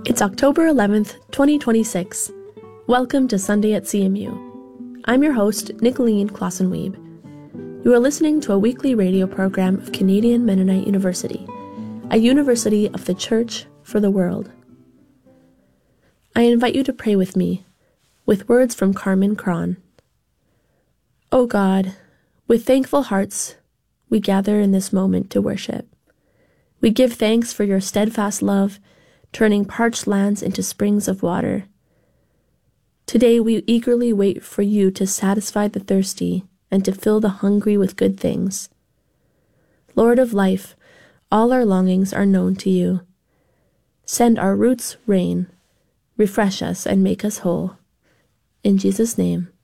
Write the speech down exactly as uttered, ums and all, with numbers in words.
It's October eleventh, twenty twenty-six. Welcome to Sunday at C M U. I'm your host, Nicolene Klassenweeb. You are listening to a weekly radio program of Canadian Mennonite University, a university of the Church for the world. I invite you to pray with me, with words from Carmen Cron. O God, with thankful hearts, we gather in this moment to worship. We give thanks for your steadfast love, turning parched lands into springs of water. Today we eagerly wait for you to satisfy the thirsty and to fill the hungry with good things. Lord of life, all our longings are known to you. Send our roots rain, refresh us and make us whole. In Jesus' name,